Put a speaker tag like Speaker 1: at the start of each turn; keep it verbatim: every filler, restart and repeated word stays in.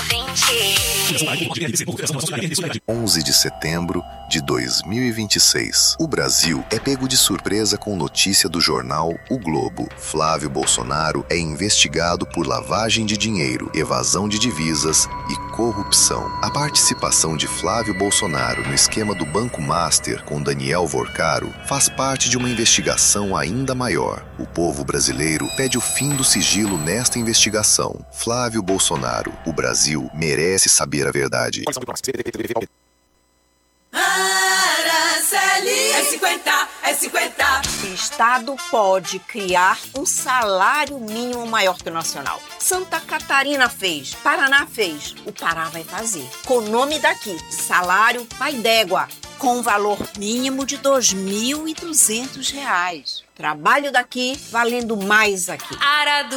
Speaker 1: onze de setembro de dois mil e vinte e seis. O Brasil é pego de surpresa com notícia do jornal O Globo. Flávio Bolsonaro é investigado por lavagem de dinheiro, evasão de divisas e corrupção. A participação de Flávio Bolsonaro no esquema do Banco Master com Daniel Vorcaro faz parte de uma investigação ainda maior. O povo brasileiro pede o fim do sigilo nesta investigação. Flávio Bolsonaro, o Brasil merece saber a verdade.
Speaker 2: Araceli, é cinquenta, é cinquenta.
Speaker 3: O Estado pode criar um salário mínimo maior que o nacional. Santa Catarina fez, Paraná fez, o Pará vai fazer. Com o nome daqui, salário pai d'égua, com um valor mínimo de dois mil e duzentos reais. Trabalho daqui, valendo mais aqui.
Speaker 2: Aradu.